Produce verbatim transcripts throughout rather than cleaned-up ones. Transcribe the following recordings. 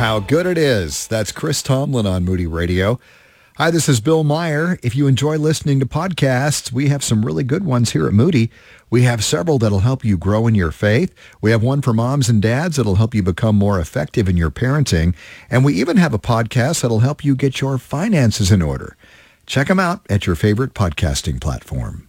how good it is. That's Chris Tomlin on Moody Radio. Hi, this is Bill Meyer. If you enjoy listening to podcasts, we have some really good ones here at Moody. We have several that'll help you grow in your faith. We have one for moms and dads that'll help you become more effective in your parenting. And we even have a podcast that'll help you get your finances in order. Check them out at your favorite podcasting platform.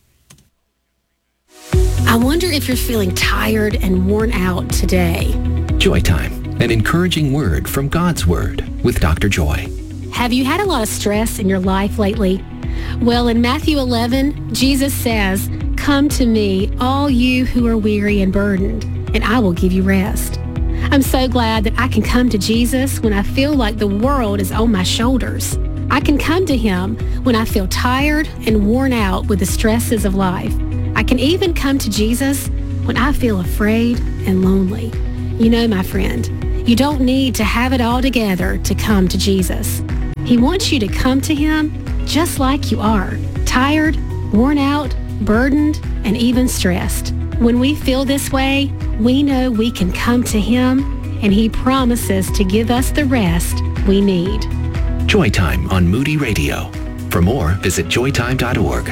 I wonder if you're feeling tired and worn out today. Joy Time, an encouraging word from God's Word with Doctor Joy. Have you had a lot of stress in your life lately? Well, in Matthew eleven, Jesus says, "Come to me, all you who are weary and burdened, and I will give you rest." I'm so glad that I can come to Jesus when I feel like the world is on my shoulders. I can come to him when I feel tired and worn out with the stresses of life. I can even come to Jesus when I feel afraid and lonely. You know, my friend, you don't need to have it all together to come to Jesus. He wants you to come to him just like you are, tired, worn out, burdened, and even stressed. When we feel this way, we know we can come to him, and he promises to give us the rest we need. Joy Time on Moody Radio. For more, visit joy time dot org.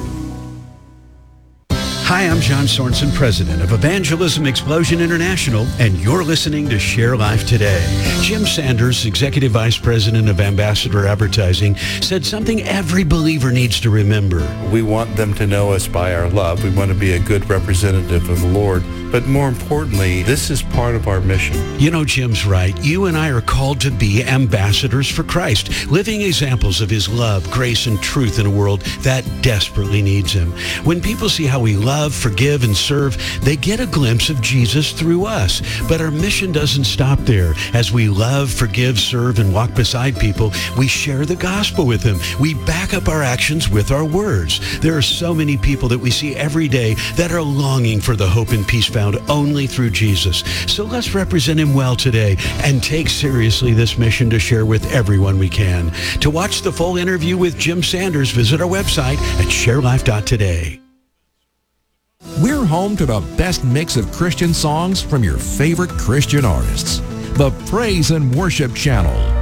Hi, I'm John Sorensen, president of Evangelism Explosion International, and you're listening to Share Life Today. Jim Sanders, executive vice president of Ambassador Advertising, said something every believer needs to remember. We want them to know us by our love. We want to be a good representative of the Lord. But more importantly, this is part of our mission. You know, Jim's right. You and I are called to be ambassadors for Christ, living examples of his love, grace, and truth in a world that desperately needs him. When people see how we love, forgive, and serve, they get a glimpse of Jesus through us. But our mission doesn't stop there. As we love, forgive, serve, and walk beside people, we share the gospel with them. We back up our actions with our words. There are so many people that we see every day that are longing for the hope and peace found only through Jesus. So let's represent him well today and take seriously this mission to share with everyone we can. To watch the full interview with Jim Sanders, visit our website at share life dot today. We're home to the best mix of Christian songs from your favorite Christian artists. The Praise and Worship Channel.